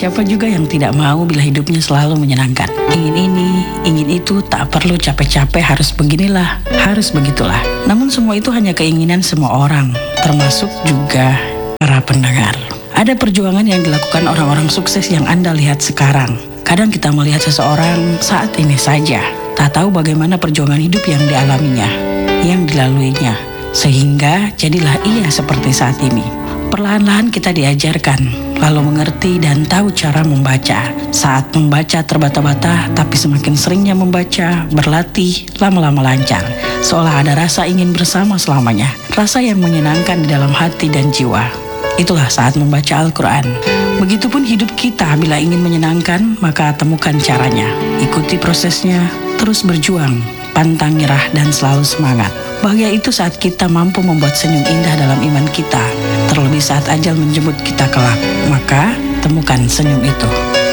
Siapa juga yang tidak mau bila hidupnya selalu menyenangkan? Ingin ini, ingin itu, tak perlu capek-capek harus beginilah, harus begitulah. Namun semua itu hanya keinginan semua orang, termasuk juga para pendengar. Ada perjuangan yang dilakukan orang-orang sukses yang Anda lihat sekarang. Kadang kita melihat seseorang saat ini saja, tak tahu bagaimana perjuangan hidup yang dialaminya, yang dilaluinya, sehingga jadilah ia seperti saat ini. Perlahan-lahan kita diajarkan, lalu mengerti dan tahu cara membaca. Saat membaca terbata-bata, tapi semakin seringnya membaca, berlatih, lama-lama lancar. Seolah ada rasa ingin bersama selamanya, rasa yang menyenangkan di dalam hati dan jiwa. Itulah saat membaca Al-Quran. Begitupun hidup kita, bila ingin menyenangkan, maka temukan caranya. Ikuti prosesnya, terus berjuang, pantang nyerah dan selalu semangat. Bahagia itu saat kita mampu membuat senyum indah dalam iman kita. Terlebih saat ajal menjemput kita kelak, maka temukan senyum itu.